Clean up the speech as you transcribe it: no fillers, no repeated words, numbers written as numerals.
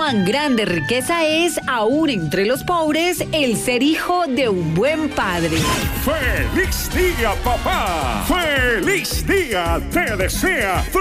cuán grande riqueza es, aún entre los pobres, el ser hijo de un buen padre. ¡Feliz día, papá! ¡Feliz día! Te desea